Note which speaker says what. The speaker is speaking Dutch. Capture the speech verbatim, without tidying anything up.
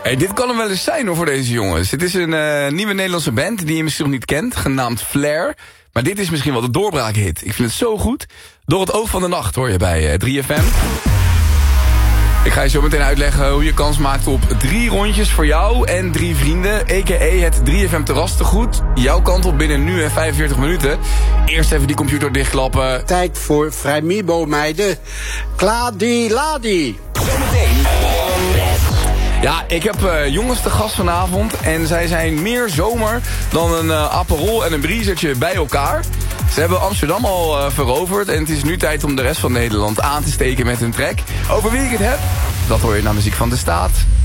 Speaker 1: Hey, dit kan hem wel eens zijn hoor voor deze jongens. Het is een uh, nieuwe Nederlandse band die je misschien nog niet kent, genaamd Flair. Maar dit is misschien wel de doorbraakhit. Ik vind het zo goed. Door het oog van de nacht hoor je bij uh, drie F M. Ik ga je zo meteen uitleggen hoe je kans maakt op drie rondjes voor jou en drie vrienden. A K A het drie F M terrastegoed. Jouw kant op binnen nu en vijfenveertig minuten. Eerst even die computer dichtklappen.
Speaker 2: Tijd voor Vrijmibo meiden. Kladi-ladi.
Speaker 1: Zometeen. Ja, ik heb uh, jongens te gast vanavond. En zij zijn meer zomer dan een uh, Aperol en een briezertje bij elkaar. Ze hebben Amsterdam al uh, veroverd. En het is nu tijd om de rest van Nederland aan te steken met hun track. Over wie ik het heb, dat hoor je naar Muziek van de Staat.